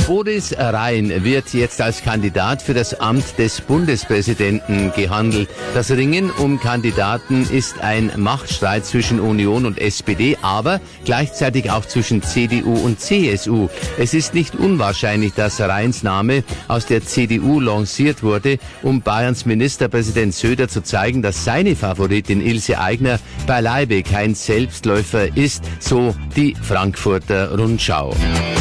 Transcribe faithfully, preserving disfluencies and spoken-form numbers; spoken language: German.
Boris Rhein wird jetzt als Kandidat für das Amt des Bundespräsidenten gehandelt. Das Ringen um Kandidaten ist ein Machtstreit zwischen Union und S P D, aber gleichzeitig auch zwischen C D U und C S U. Es ist nicht unwahrscheinlich, dass Rheins Name aus der C D U lanciert wurde, um Bayerns Ministerpräsident Söder zu zeigen, dass seine Favoritin Ilse Aigner beileibe kein Selbstläufer ist, so die Frankfurter Rundschau.